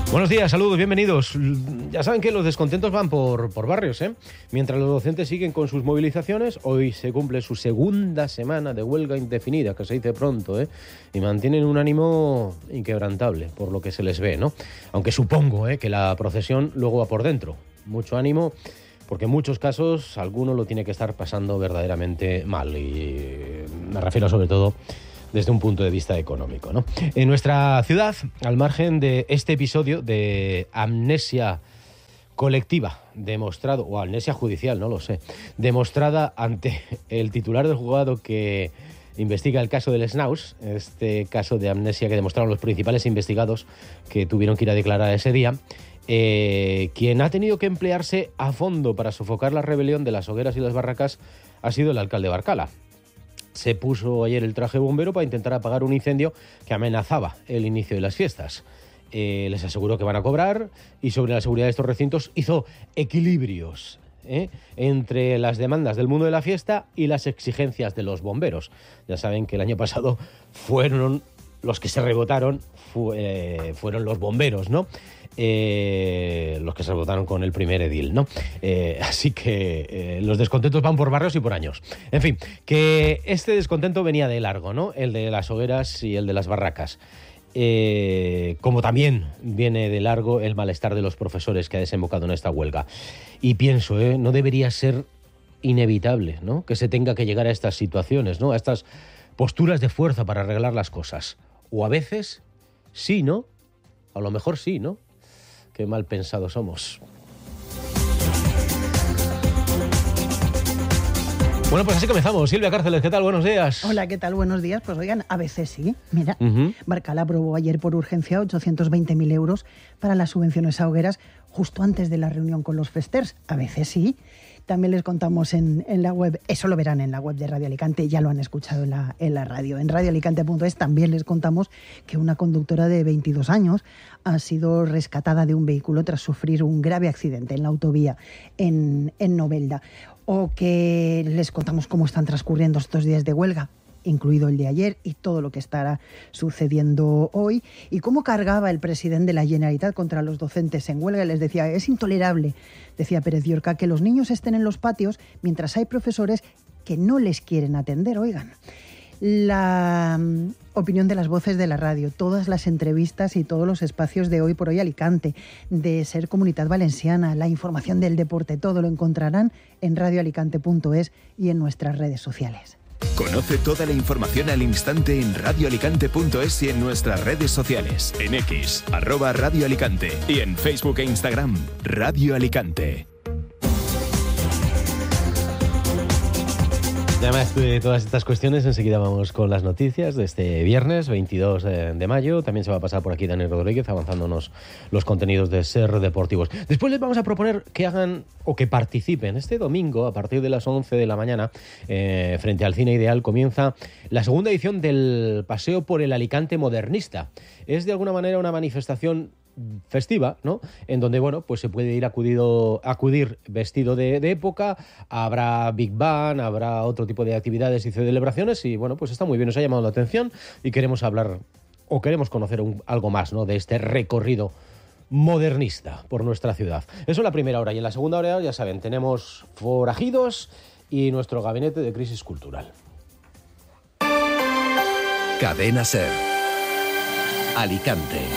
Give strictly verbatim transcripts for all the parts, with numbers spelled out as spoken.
Buenos días, saludos, bienvenidos. Ya saben que los descontentos van por, por barrios, ¿eh? Mientras los docentes siguen con sus movilizaciones, hoy se cumple su segunda semana de huelga indefinida, que se dice pronto, ¿eh? Y mantienen un ánimo inquebrantable, por lo que se les ve, ¿no? Aunque supongo, ¿eh?, que la procesión luego va por dentro. Mucho ánimo, porque en muchos casos alguno lo tiene que estar pasando verdaderamente mal. Y me refiero sobre todo desde un punto de vista económico, ¿no? En nuestra ciudad, al margen de este episodio de amnesia colectiva demostrado, o amnesia judicial, no lo sé, demostrada ante el titular del juzgado que investiga el caso del Snaus, este caso de amnesia que demostraron los principales investigados que tuvieron que ir a declarar ese día, eh, quien ha tenido que emplearse a fondo para sofocar la rebelión de las hogueras y las barracas ha sido el alcalde Barcala. Se puso ayer el traje bombero para intentar apagar un incendio que amenazaba el inicio de las fiestas. Eh, les aseguró que van a cobrar y sobre la seguridad de estos recintos hizo equilibrios ¿eh? entre las demandas del mundo de la fiesta y las exigencias de los bomberos. Ya saben que el año pasado fueron los que se rebotaron, fu- eh, fueron los bomberos, ¿no? Eh, los que se votaron con el primer edil, ¿no? Eh, así que eh, los descontentos van por barrios y por años. En fin, que este descontento venía de largo, ¿no? El de las hogueras y el de las barracas. Eh, como también viene de largo el malestar de los profesores que ha desembocado en esta huelga. Y pienso, ¿eh? No debería ser inevitable, ¿no?, que se tenga que llegar a estas situaciones, ¿no?, a estas posturas de fuerza para arreglar las cosas. O a veces sí, ¿no? A lo mejor sí, ¿no? Qué mal pensados somos. Bueno, pues así comenzamos. Silvia Cárceles, ¿qué tal? Buenos días. Hola, ¿qué tal? Buenos días. Pues oigan, a veces sí. Mira, Uh-huh. Barcala aprobó ayer por urgencia ochocientos veinte mil euros para las subvenciones a hogueras justo antes de la reunión con los festers. A veces sí. También les contamos en, en la web, eso lo verán en la web de Radio Alicante, ya lo han escuchado en la, en la radio. En radio alicante punto es también les contamos que una conductora de veintidós años ha sido rescatada de un vehículo tras sufrir un grave accidente en la autovía en, en Novelda. O que les contamos cómo están transcurriendo estos días de huelga, incluido el de ayer, y todo lo que estará sucediendo hoy, y cómo cargaba el presidente de la Generalitat contra los docentes en huelga. Les decía, es intolerable, decía Pérez Llorca, que los niños estén en los patios mientras hay profesores que no les quieren atender. Oigan, la um, opinión de las voces de la radio, todas las entrevistas y todos los espacios de Hoy por Hoy Alicante, de Ser Comunitat Valenciana, la información del deporte, todo lo encontrarán en radio alicante punto es y en nuestras redes sociales. Conoce toda la información al instante en radio alicante punto es y en nuestras redes sociales. En X, arroba Radio Alicante. Y en Facebook e Instagram, Radio Alicante. Ya más de todas estas cuestiones, enseguida vamos con las noticias de este viernes veintidós de mayo. También se va a pasar por aquí Dani Rodríguez avanzándonos los contenidos de Ser Deportivos. Después les vamos a proponer que hagan o que participen. Este domingo, a partir de las once de la mañana, eh, frente al Cine Ideal, comienza la segunda edición del Paseo por el Alicante Modernista. Es de alguna manera una manifestación festiva, ¿no?, en donde, bueno, pues se puede ir acudido, acudir vestido de, de época, habrá Big Band, habrá otro tipo de actividades y celebraciones y, bueno, pues está muy bien, nos ha llamado la atención y queremos hablar o queremos conocer un, algo más, ¿no?, de este recorrido modernista por nuestra ciudad. Eso en la primera hora, y en la segunda hora, ya saben, tenemos Forajidos y nuestro gabinete de crisis cultural. Cadena Ser. Alicante.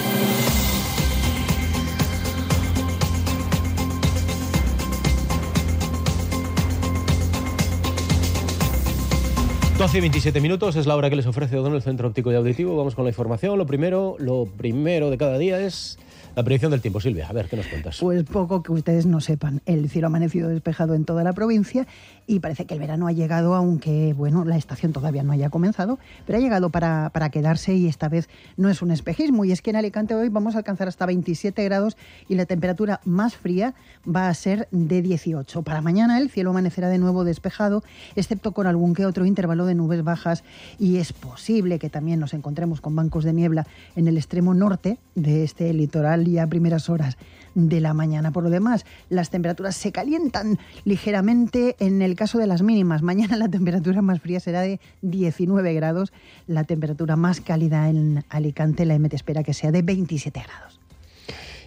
doce y veintisiete minutos es la hora que les ofrece O'Donnell Centro Óptico y Auditivo. Vamos con la información. Lo primero, lo primero de cada día es la predicción del tiempo. Silvia, a ver, ¿qué nos cuentas? Pues poco que ustedes no sepan. El cielo ha amanecido despejado en toda la provincia y parece que el verano ha llegado, aunque, bueno, la estación todavía no haya comenzado, pero ha llegado para, para quedarse y esta vez no es un espejismo. Y es que en Alicante hoy vamos a alcanzar hasta veintisiete grados y la temperatura más fría va a ser de dieciocho. Para mañana el cielo amanecerá de nuevo despejado, excepto con algún que otro intervalo de nubes bajas, y es posible que también nos encontremos con bancos de niebla en el extremo norte de este litoral y a primeras horas de la mañana. Por lo demás, las temperaturas se calientan ligeramente en el caso de las mínimas. Mañana la temperatura más fría será de diecinueve grados, la temperatura más cálida en Alicante, la E M E T espera que sea de veintisiete grados.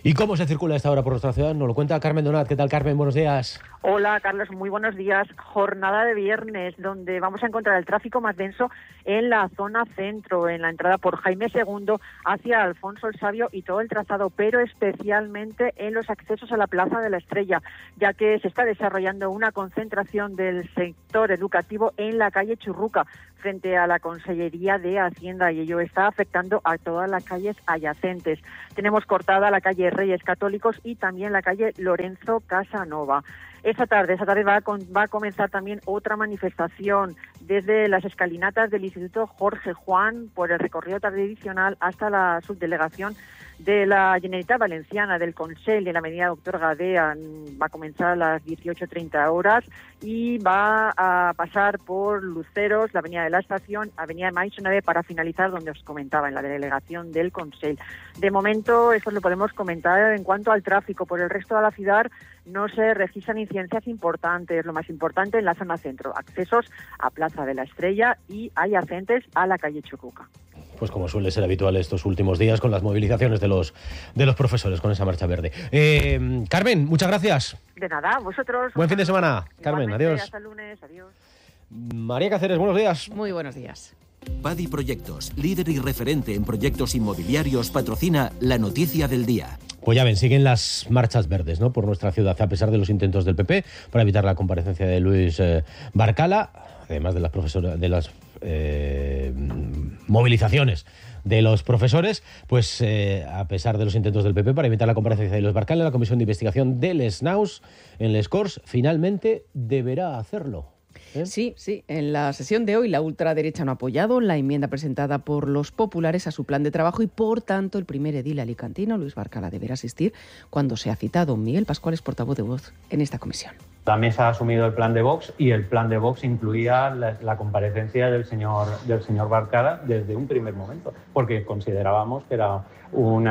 ¿Y cómo se circula a esta hora por nuestra ciudad? Nos lo cuenta Carmen Donat. ¿Qué tal, Carmen? Buenos días. Hola, Carlos. Muy buenos días. Jornada de viernes, donde vamos a encontrar el tráfico más denso en la zona centro, en la entrada por Jaime segundo hacia Alfonso el Sabio y todo el trazado, pero especialmente en los accesos a la Plaza de la Estrella, ya que se está desarrollando una concentración del sector educativo en la calle Churruca, frente a la Consellería de Hacienda, y ello está afectando a todas las calles adyacentes. Tenemos cortada la calle Reyes Católicos y también la calle Lorenzo Casanova. Esta tarde, esta tarde va a, con, va a comenzar también otra manifestación desde las escalinatas del Instituto Jorge Juan por el recorrido tradicional hasta la subdelegación de la Generalitat Valenciana, del Consell, en la avenida Doctor Gadea. Va a comenzar a las dieciocho treinta horas y va a pasar por Luceros, la avenida de la Estación, avenida de Maisonave, para finalizar donde os comentaba, en la delegación del Consell. De momento, esto lo podemos comentar en cuanto al tráfico. Por el resto de la ciudad no se registran incidencias importantes. Lo más importante en la zona centro, accesos a Plaza de la Estrella y adyacentes a la calle Churruca. Pues como suele ser habitual estos últimos días con las movilizaciones de los de los profesores con esa marcha verde. Eh, Carmen, muchas gracias. De nada, vosotros. Buen fin de semana. Carmen, adiós. Hasta el lunes, adiós. María Cáceres, buenos días. Muy buenos días. Padi Proyectos, líder y referente en proyectos inmobiliarios, patrocina la noticia del día. Pues ya ven, siguen las marchas verdes, ¿no?, por nuestra ciudad, a pesar de los intentos del P P para evitar la comparecencia de Luis eh, Barcala, además de las profesoras, de las eh, movilizaciones de los profesores, pues eh, a pesar de los intentos del P P para evitar la comparecencia de Luis Barcala, la Comisión de Investigación del SNAUS en Les Corts finalmente deberá hacerlo. ¿Eh? Sí, sí. En la sesión de hoy la ultraderecha no ha apoyado la enmienda presentada por los populares a su plan de trabajo y, por tanto, el primer edil alicantino, Luis Barcala, deberá asistir cuando se ha citado. Miguel Pascual es portavoz de Vox en esta comisión. La mesa ha asumido el plan de Vox y el plan de Vox incluía la, la comparecencia del señor, del señor Barcala desde un primer momento, porque considerábamos que era un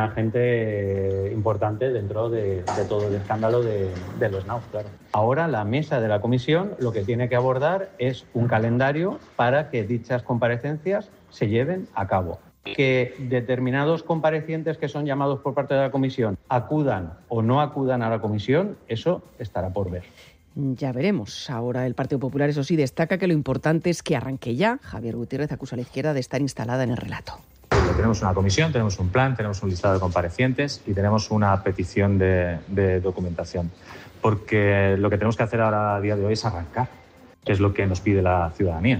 agente importante dentro de, de todo el escándalo de, de los SNAUS, claro. Ahora la mesa de la comisión lo que tiene que abordar es un calendario para que dichas comparecencias se lleven a cabo. Que determinados comparecientes que son llamados por parte de la comisión acudan o no acudan a la comisión, eso estará por ver. Ya veremos. Ahora el Partido Popular, eso sí, destaca que lo importante es que arranque ya. Javier Gutiérrez acusa a la izquierda de estar instalada en el relato. Tenemos una comisión, tenemos un plan, tenemos un listado de comparecientes y tenemos una petición de, de documentación. Porque lo que tenemos que hacer ahora a día de hoy es arrancar, que es lo que nos pide la ciudadanía.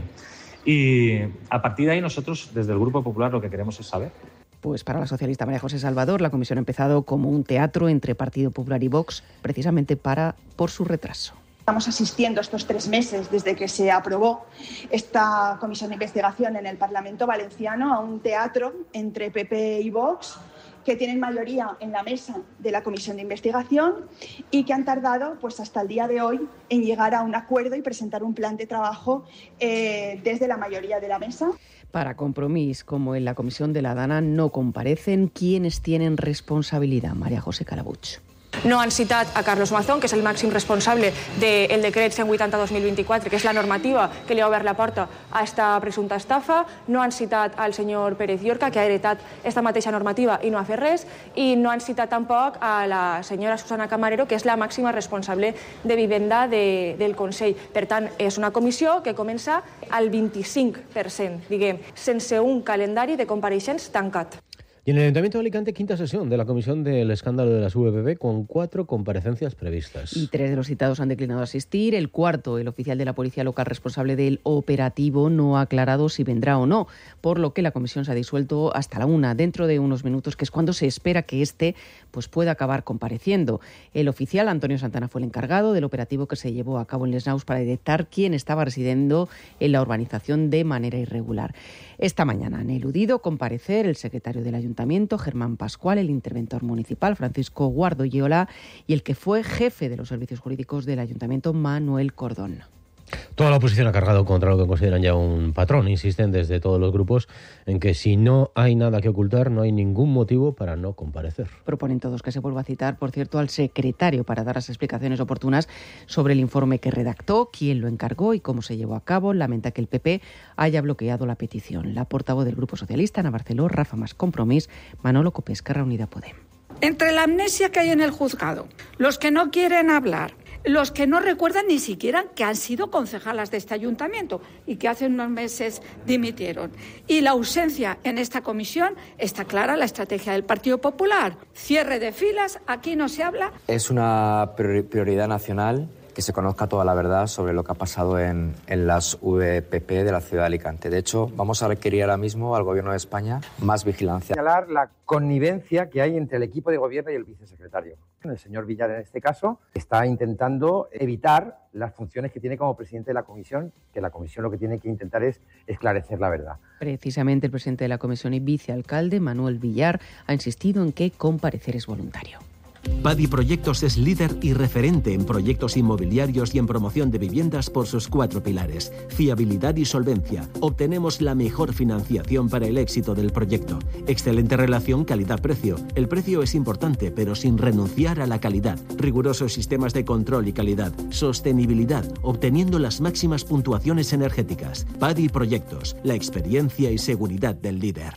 Y a partir de ahí nosotros, desde el Grupo Popular, lo que queremos es saber. Pues para la socialista María José Salvador, la comisión ha empezado como un teatro entre Partido Popular y Vox, precisamente para por su retraso. Estamos asistiendo estos tres meses desde que se aprobó esta comisión de investigación en el Parlamento Valenciano a un teatro entre P P y Vox, que tienen mayoría en la mesa de la comisión de investigación y que han tardado pues hasta el día de hoy en llegar a un acuerdo y presentar un plan de trabajo eh, desde la mayoría de la mesa. Para Compromís, como en la comisión de la Dana, no comparecen quienes tienen responsabilidad. María José Calabuch. No han citat a Carlos Mazón, que és el màxim responsable del decret cent vuitanta dos mil vint-i-quatre, que és la normativa que li ha obert la porta a esta presumpta estafa. No han citat al senyor Pérez Llorca, que ha heretat esta mateixa normativa i no ha fet res. I no han citat tampoc a la senyora Susana Camarero, que és la màxima responsable de vivenda de, del Consell. Per tant, és una comissió que comença al vint-i-cinc per cent, diguem, sense un calendari de compareixents tancat. Y en el Ayuntamiento de Alicante, quinta sesión de la Comisión del Escándalo de las V P P con cuatro comparecencias previstas. Y tres de los citados han declinado asistir. El cuarto, el oficial de la Policía Local responsable del operativo, no ha aclarado si vendrá o no, por lo que la comisión se ha disuelto hasta la una, dentro de unos minutos, que es cuando se espera que este pues, pueda acabar compareciendo. El oficial, Antonio Santana, fue el encargado del operativo que se llevó a cabo en Les Naus para detectar quién estaba residiendo en la urbanización de manera irregular. Esta mañana han eludido comparecer el secretario del Ayuntamiento, Germán Pascual, el interventor municipal, Francisco Guardo-Yeola, y el que fue jefe de los servicios jurídicos del Ayuntamiento, Manuel Cordón. Toda la oposición ha cargado contra lo que consideran ya un patrón. Insisten desde todos los grupos en que si no hay nada que ocultar, no hay ningún motivo para no comparecer. Proponen todos que se vuelva a citar, por cierto, al secretario para dar las explicaciones oportunas sobre el informe que redactó, quién lo encargó y cómo se llevó a cabo. Lamenta que el P P haya bloqueado la petición. La portavoz del Grupo Socialista, Ana Barceló, Rafa Mas Compromís, Manolo Copé, Esquerra Unida Podem. Entre la amnesia que hay en el juzgado, los que no quieren hablar, los que no recuerdan ni siquiera que han sido concejalas de este ayuntamiento y que hace unos meses dimitieron, y la ausencia en esta comisión, está clara la estrategia del Partido Popular. Cierre de filas, aquí no se habla. Es una prioridad nacional que se conozca toda la verdad sobre lo que ha pasado en, en las V P P de la ciudad de Alicante. De hecho, vamos a requerir ahora mismo al Gobierno de España más vigilancia. Señalar la connivencia que hay entre el equipo de gobierno y el vicesecretario. El señor Villar, en este caso, está intentando evitar las funciones que tiene como presidente de la comisión, que la comisión lo que tiene que intentar es esclarecer la verdad. Precisamente el presidente de la comisión y vicealcalde, Manuel Villar, ha insistido en que comparecer es voluntario. Padi Proyectos es líder y referente en proyectos inmobiliarios y en promoción de viviendas por sus cuatro pilares: fiabilidad y solvencia. Obtenemos la mejor financiación para el éxito del proyecto. Excelente relación calidad-precio. El precio es importante, pero sin renunciar a la calidad. Rigurosos sistemas de control y calidad. Sostenibilidad, obteniendo las máximas puntuaciones energéticas. Padi Proyectos, la experiencia y seguridad del líder.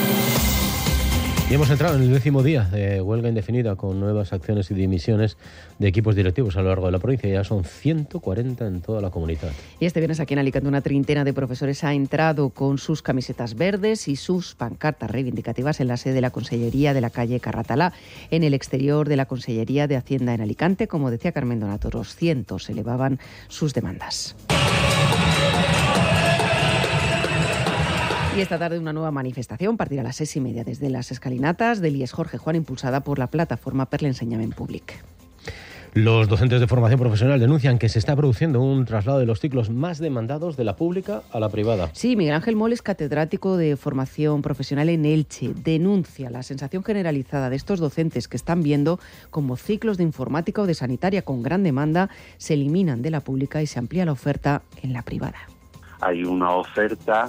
Y hemos entrado en el décimo día de huelga indefinida con nuevas acciones y dimisiones de equipos directivos a lo largo de la provincia. Ya son ciento cuarenta en toda la comunidad. Y este viernes aquí en Alicante una treintena de profesores ha entrado con sus camisetas verdes y sus pancartas reivindicativas en la sede de la Consellería de la calle Carratalá. En el exterior de la Consellería de Hacienda en Alicante, como decía Carmen Donato, los cientos elevaban sus demandas. Y esta tarde una nueva manifestación partirá a las seis y media desde las escalinatas del I E S Jorge Juan, impulsada por la plataforma Per l'Ensenyament Públic. Los docentes de formación profesional denuncian que se está produciendo un traslado de los ciclos más demandados de la pública a la privada. Sí, Miguel Ángel Moles, catedrático de formación profesional en Elche, denuncia la sensación generalizada de estos docentes que están viendo como ciclos de informática o de sanitaria con gran demanda se eliminan de la pública y se amplía la oferta en la privada. Hay una oferta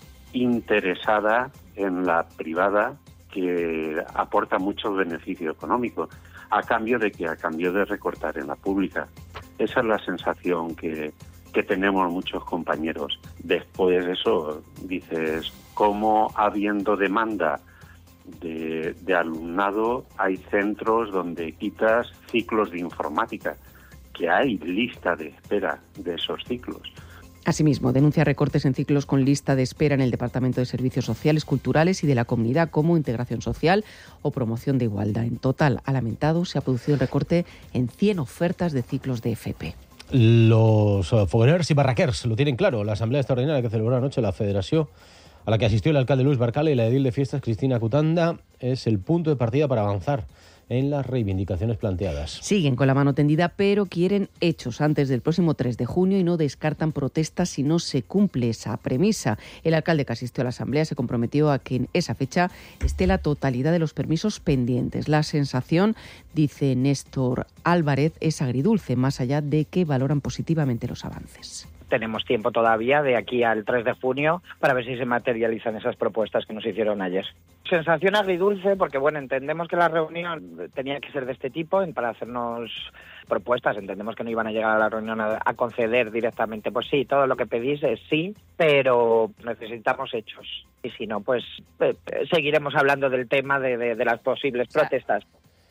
interesada en la privada que aporta mucho beneficio económico, a cambio de que a cambio de recortar en la pública. Esa es la sensación que, que tenemos muchos compañeros. Después de eso, dices, ¿cómo habiendo demanda de, de alumnado hay centros donde quitas ciclos de informática? Que hay lista de espera de esos ciclos. Asimismo, denuncia recortes en ciclos con lista de espera en el Departamento de Servicios Sociales, Culturales y de la Comunidad, como integración social o promoción de igualdad. En total, ha lamentado, se ha producido un recorte en cien ofertas de ciclos de F P. Los fogueros y barraquers lo tienen claro. La asamblea extraordinaria que celebró anoche la Federación, a la que asistió el alcalde Luis Barcala y la edil de fiestas Cristina Cutanda, es el punto de partida para avanzar en las reivindicaciones planteadas. Siguen con la mano tendida, pero quieren hechos antes del próximo tres de junio y no descartan protestas si no se cumple esa premisa. El alcalde que asistió a la asamblea se comprometió a que en esa fecha esté la totalidad de los permisos pendientes. La sensación, dice Néstor Álvarez, es agridulce, más allá de que valoran positivamente los avances. Tenemos tiempo todavía de aquí al tres de junio para ver si se materializan esas propuestas que nos hicieron ayer. Sensación agridulce porque, bueno, entendemos que la reunión tenía que ser de este tipo para hacernos propuestas. Entendemos que no iban a llegar a la reunión a, a conceder directamente. Pues sí, todo lo que pedís es sí, pero necesitamos hechos. Y si no, pues eh, seguiremos hablando del tema de, de, de las posibles protestas.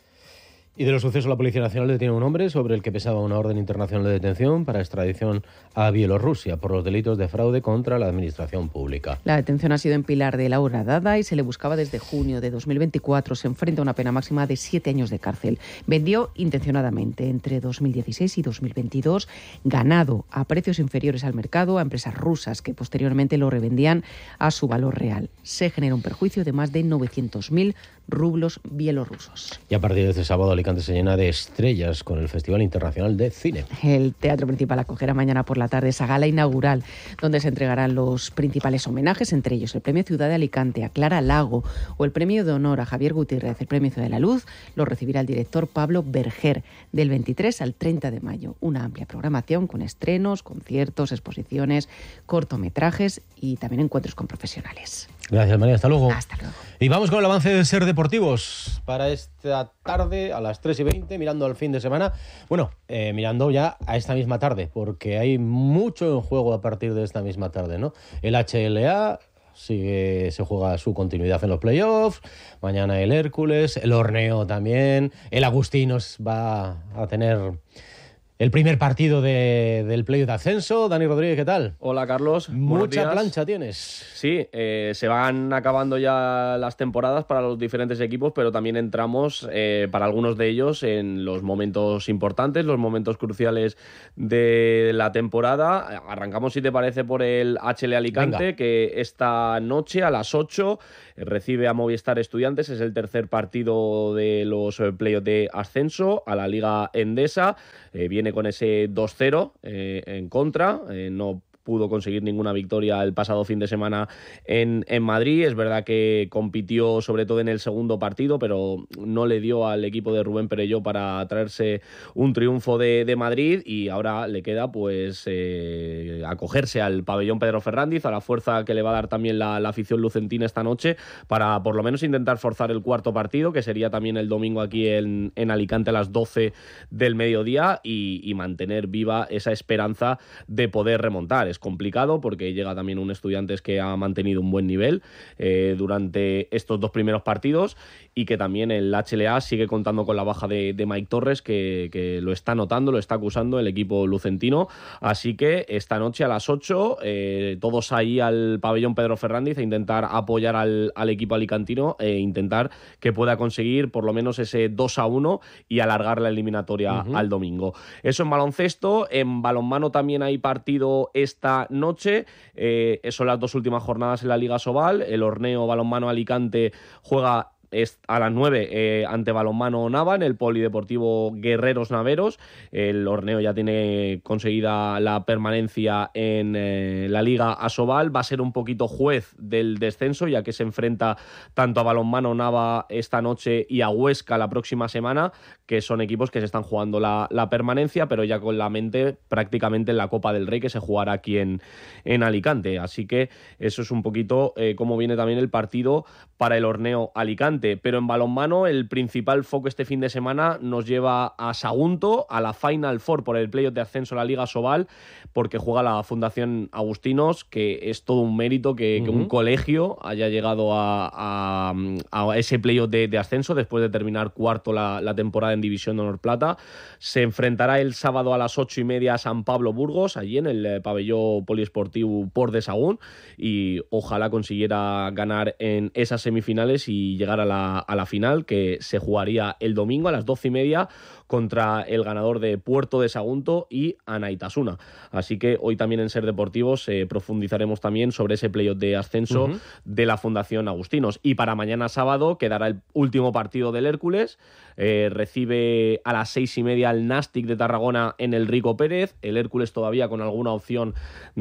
Y de los sucesos, la Policía Nacional detiene a un hombre sobre el que pesaba una orden internacional de detención para extradición a Bielorrusia por los delitos de fraude contra la administración pública. La detención ha sido en Pilar de la Horadada y se le buscaba desde junio de dos mil veinticuatro. Se enfrenta a una pena máxima de siete años de cárcel. Vendió intencionadamente entre dos mil dieciséis y dos mil veintidós ganado a precios inferiores al mercado a empresas rusas que posteriormente lo revendían a su valor real. Se genera un perjuicio de más de novecientos mil rublos bielorrusos. Y a partir de este sábado Alicante se llena de estrellas con el Festival Internacional de Cine. El Teatro Principal acogerá mañana por la tarde esa gala inaugural donde se entregarán los principales homenajes, entre ellos el Premio Ciudad de Alicante a Clara Lago o el Premio de Honor a Javier Gutiérrez. El Premio Ciudad de la Luz lo recibirá el director Pablo Berger del veintitrés al treinta de mayo. Una amplia programación con estrenos, conciertos, exposiciones, cortometrajes y también encuentros con profesionales. Gracias, María. Hasta luego. Hasta luego. Y vamos con el avance de Ser Deportivos para esta tarde a las tres y veinte, mirando al fin de semana. Bueno, eh, mirando ya a esta misma tarde, porque hay mucho en juego a partir de esta misma tarde, ¿no? El H L A sigue, se juega su continuidad en los playoffs. Mañana el Hércules, el Orneo también. El Agustinos va a tener el primer partido de, del playoff de ascenso. Dani Rodríguez, ¿qué tal? Hola, Carlos. Mucha plancha tienes. Sí, eh, se van acabando ya las temporadas para los diferentes equipos, pero también entramos eh, para algunos de ellos en los momentos importantes, los momentos cruciales de la temporada. Arrancamos, si te parece, por el H L Alicante, Venga. que esta noche a las ocho recibe a Movistar Estudiantes. Es el tercer partido de los playoffs de ascenso a la Liga Endesa. Eh, viene con ese dos cero eh, en contra, eh, no pudo conseguir ninguna victoria el pasado fin de semana en, en Madrid. Es verdad que compitió sobre todo en el segundo partido, pero no le dio al equipo de Rubén Perelló para traerse un triunfo de, de Madrid, y ahora le queda pues eh, acogerse al pabellón Pedro Ferrándiz, a la fuerza que le va a dar también la, la afición lucentina esta noche, para por lo menos intentar forzar el cuarto partido, que sería también el domingo aquí en, en Alicante a las doce del mediodía, y, y mantener viva esa esperanza de poder remontar. Es complicado porque llega también un Estudiantes que ha mantenido un buen nivel eh, durante estos dos primeros partidos, y que también el H L A sigue contando con la baja de, de Mike Torres, que, que lo está notando, lo está acusando el equipo lucentino. Así que esta noche a las ocho, eh, todos ahí al pabellón Pedro Ferrándiz a intentar apoyar al, al equipo alicantino e intentar que pueda conseguir por lo menos ese dos a uno y alargar la eliminatoria uh-huh. al domingo. Eso en baloncesto. En balonmano también hay partido esta noche, eh, son las dos últimas jornadas en la Liga Sobal. El Orneo Balonmano Alicante juega a las nueve eh, ante Balonmano Nava en el Polideportivo Guerreros Naveros. El Orneo ya tiene conseguida la permanencia en eh, la Liga Asobal. Va a ser un poquito juez del descenso, ya que se enfrenta tanto a Balonmano Nava esta noche y a Huesca la próxima semana, que son equipos que se están jugando la, la permanencia, pero ya con la mente prácticamente en la Copa del Rey, que se jugará aquí en, en Alicante. Así que eso es un poquito eh, cómo viene también el partido para el Orneo Alicante. Pero en balonmano el principal foco este fin de semana nos lleva a Sagunto, a la Final Four por el playoff de ascenso a la Liga Sobal, porque juega la Fundación Agustinos, que es todo un mérito que, uh-huh. que un colegio haya llegado a, a, a ese playoff de, de ascenso después de terminar cuarto la, la temporada en División de Honor Plata. Se enfrentará el sábado a las ocho y media a San Pablo Burgos, allí en el pabellón poliesportivo Port de Sagún, y ojalá consiguiera ganar en esas semifinales y llegar a la a la final, que se jugaría el domingo a las doce y media contra el ganador de Puerto de Sagunto y Anaitasuna. Así que hoy también en Ser Deportivos eh, profundizaremos también sobre ese playoff de ascenso uh-huh. de la Fundación Agustinos. Y para mañana sábado quedará el último partido del Hércules. Eh, recibe a las seis y media el Nastic de Tarragona en el Rico Pérez. El Hércules todavía con alguna opción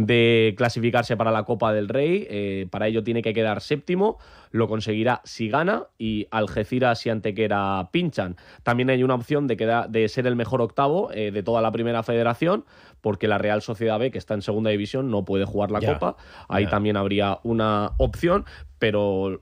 de clasificarse para la Copa del Rey. Eh, para ello tiene que quedar séptimo. Lo conseguirá si gana, y Algeciras y Antequera pinchan. También hay una opción de, quedar, de ser el mejor octavo eh, de toda la primera federación, porque la Real Sociedad B, que está en segunda división, no puede jugar la ya, Copa. Ahí ya. también habría una opción, pero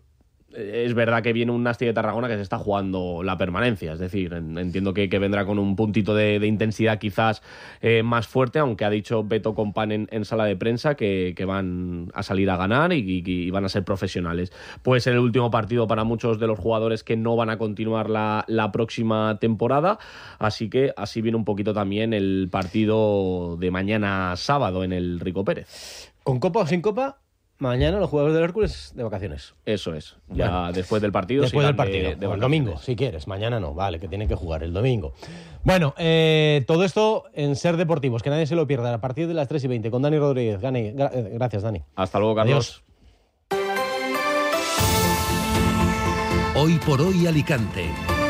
es verdad que viene un Nastic de Tarragona que se está jugando la permanencia. Es decir, entiendo que, que vendrá con un puntito de, de intensidad quizás eh, más fuerte, aunque ha dicho Beto Compán en, en sala de prensa que, que van a salir a ganar y, y, y van a ser profesionales. Puede ser el último partido para muchos de los jugadores que no van a continuar la, la próxima temporada, así que así viene un poquito también el partido de mañana sábado en el Rico Pérez. ¿Con copa o sin copa? Mañana los jugadores del Hércules de vacaciones. Eso es. Ya bueno, después del partido. Después del partido. De, de o el domingo, si quieres. Mañana no. Vale, que tienen que jugar el domingo. Bueno, eh, todo esto en Ser Deportivos. Que nadie se lo pierda. A partir de las tres y veinte con Dani Rodríguez. Gani, gra- gracias, Dani. Hasta luego, Carlos. Adiós. Hoy por hoy Alicante.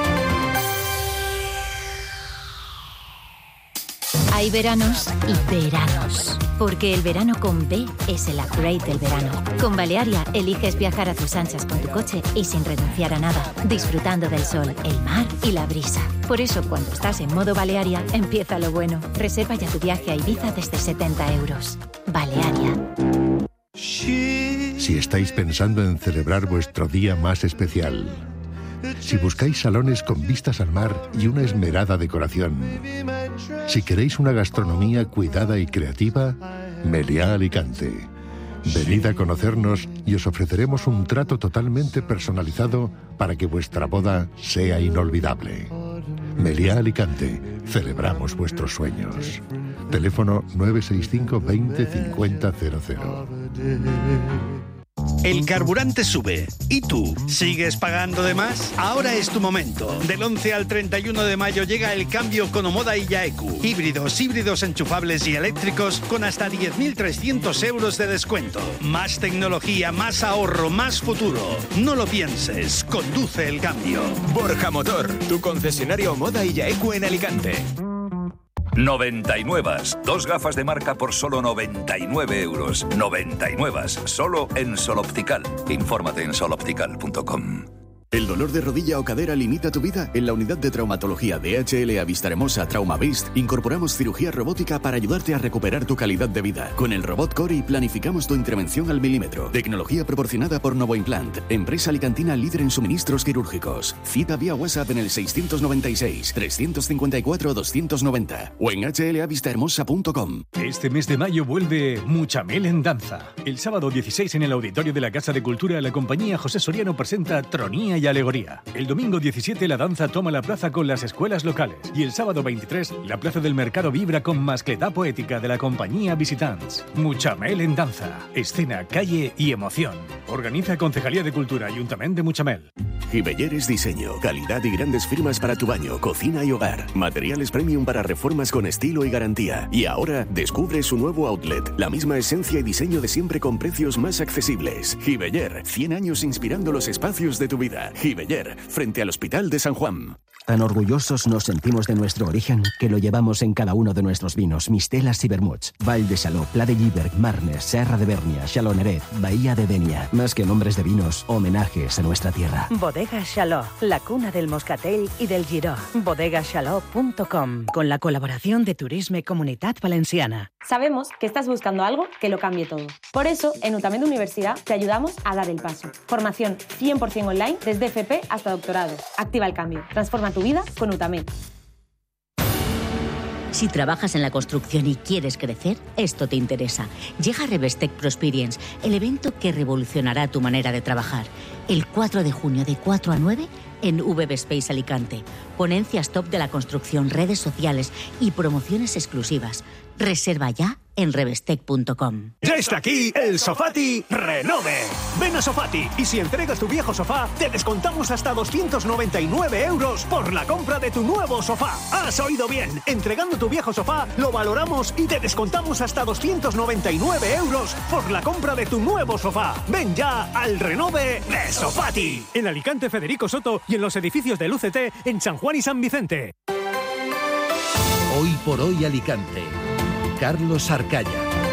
Hay veranos y veranos, porque el verano con B es el upgrade del verano. Con Balearia eliges viajar a tus anchas con tu coche y sin renunciar a nada, disfrutando del sol, el mar y la brisa. Por eso, cuando estás en modo Balearia, empieza lo bueno. Reserva ya tu viaje a Ibiza desde setenta euros. Balearia. Si estáis pensando en celebrar vuestro día más especial, si buscáis salones con vistas al mar y una esmerada decoración, si queréis una gastronomía cuidada y creativa, Meliá Alicante. Venid a conocernos y os ofreceremos un trato totalmente personalizado para que vuestra boda sea inolvidable. Meliá Alicante, celebramos vuestros sueños. Teléfono nueve seis cinco veinte cincuenta cero cero. El carburante sube. ¿Y tú? ¿Sigues pagando de más? Ahora es tu momento. Del once al treinta y uno de mayo llega el cambio con Omoda y Yaeku. Híbridos, híbridos enchufables y eléctricos con hasta diez mil trescientos euros de descuento. Más tecnología, más ahorro, más futuro. No lo pienses. Conduce el cambio. Borja Motor, tu concesionario Omoda y Yaeku en Alicante. noventa y nueve. Dos gafas de marca por solo noventa y nueve euros. noventa y nueve. Solo en Sol Optical. Infórmate en sol optical punto com. ¿El dolor de rodilla o cadera limita tu vida? En la unidad de traumatología de H L A Vistahermosa TraumaVist incorporamos cirugía robótica para ayudarte a recuperar tu calidad de vida. Con el robot Cori planificamos tu intervención al milímetro. Tecnología proporcionada por Novoimplant, empresa alicantina líder en suministros quirúrgicos. Cita vía WhatsApp en el seiscientos noventa y seis, trescientos cincuenta y cuatro, doscientos noventa o en h l a vistahermosa punto com. Este mes de mayo vuelve Muchamel en danza. El sábado dieciséis en el auditorio de la Casa de Cultura la compañía José Soriano presenta Tronía y Alegoría. El domingo diecisiete la danza toma la plaza con las escuelas locales y el sábado veintitrés la plaza del mercado vibra con mascletá poética de la compañía Visitants. Muchamel en danza, escena, calle y emoción. Organiza Concejalía de Cultura, Ayuntamiento de Muchamel. Gibelleres Diseño, calidad y grandes firmas para tu baño, cocina y hogar. Materiales premium para reformas con estilo y garantía. Y ahora descubre su nuevo outlet, la misma esencia y diseño de siempre con precios más accesibles. Gibeller, cien años inspirando los espacios de tu vida. Gibeller, frente al Hospital de San Juan. Tan orgullosos nos sentimos de nuestro origen que lo llevamos en cada uno de nuestros vinos, mistelas y vermuts. Val de Saló, Pla de Lliberg, Marnes, Serra de Bernia, Xaloneret, Bahía de Denia. Más que nombres de vinos, homenajes a nuestra tierra. Bodega Xaló, la cuna del moscatel y del giró. bodega xaló punto com, con la colaboración de Turisme Comunitat Valenciana. Sabemos que estás buscando algo que lo cambie todo. Por eso, en UTAMED Universidad te ayudamos a dar el paso. Formación cien por ciento online, desde F P hasta doctorado. Activa el cambio. Transforma tu vida con UTAMED. Si trabajas en la construcción y quieres crecer, esto te interesa. Llega Revestec Prosperience, el evento que revolucionará tu manera de trabajar. El cuatro de junio de cuatro a nueve en V B Space Alicante. Ponencias top de la construcción, redes sociales y promociones exclusivas. Reserva ya en revestec punto com. Ya está aquí el Sofati Renove. Ven a Sofati y si entregas tu viejo sofá, te descontamos hasta doscientos noventa y nueve euros por la compra de tu nuevo sofá. ¿Has oído bien? Entregando tu viejo sofá, lo valoramos y te descontamos hasta doscientos noventa y nueve euros por la compra de tu nuevo sofá. Ven ya al Renove de Sofati. En Alicante, Federico Soto y en los edificios del U C T en San Juan y San Vicente. Hoy por hoy Alicante. Carlos Arcaya.